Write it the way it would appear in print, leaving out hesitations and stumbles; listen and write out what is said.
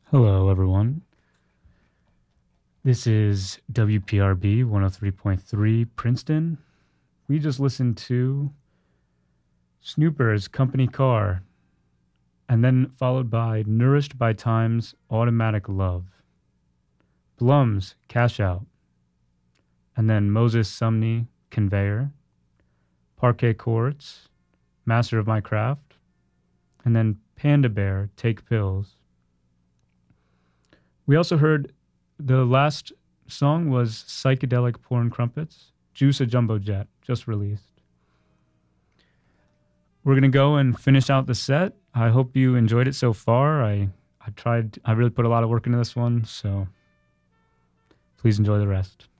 Hello, everyone. This is WPRB 103.3 Princeton. We just listened to Snoopers Company Car, and then followed by Nourished by Time's Automatic Love, Blum's Cash Out, and then Moses Sumney Conveyor, Parquet Courts, Master of My Craft, and then Panda Bear Take Pills. We also heard the last song was Psychedelic Porn Crumpets, Juice a Jumbo Jet, just released. We're going to go and finish out the set. I hope you enjoyed it so far. I really put a lot of work into this one, so please enjoy the rest.